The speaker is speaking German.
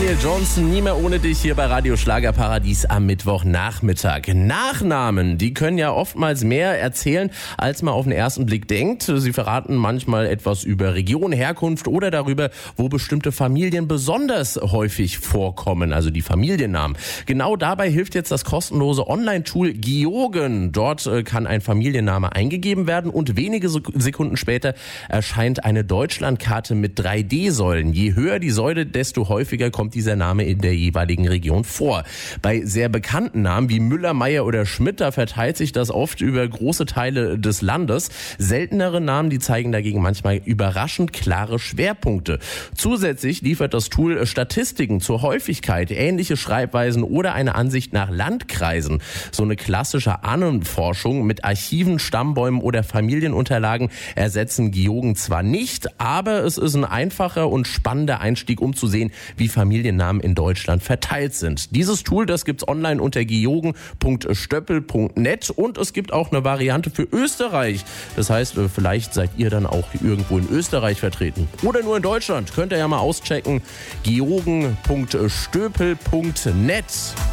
Daniel Johnston, nie mehr ohne dich hier bei Radio Schlagerparadies am Mittwochnachmittag. Nachnamen, die können ja oftmals mehr erzählen, als man auf den ersten Blick denkt. Sie verraten manchmal etwas über Region, Herkunft oder darüber, wo bestimmte Familien besonders häufig vorkommen, also die Familiennamen. Genau dabei hilft jetzt das kostenlose Online-Tool Geogen. Dort kann ein Familienname eingegeben werden und wenige Sekunden später erscheint eine Deutschlandkarte mit 3D-Säulen. Je höher die Säule, desto häufiger kommt dieser Name in der jeweiligen Region vor. Bei sehr bekannten Namen wie Müller, Meyer oder Schmidt, da verteilt sich das oft über große Teile des Landes. Seltenere Namen, die zeigen dagegen manchmal überraschend klare Schwerpunkte. Zusätzlich liefert das Tool Statistiken zur Häufigkeit, ähnliche Schreibweisen oder eine Ansicht nach Landkreisen. So eine klassische Ahnenforschung mit Archiven, Stammbäumen oder Familienunterlagen ersetzen Geogen zwar nicht, aber es ist ein einfacher und spannender Einstieg, um zu sehen, wie Familiennamen in Deutschland verteilt sind. Dieses Tool, das gibt's online unter geogen.stöppel.net und es gibt auch eine Variante für Österreich. Das heißt, vielleicht seid ihr dann auch irgendwo in Österreich vertreten. Oder nur in Deutschland. Könnt ihr ja mal auschecken. geogen.stöppel.net.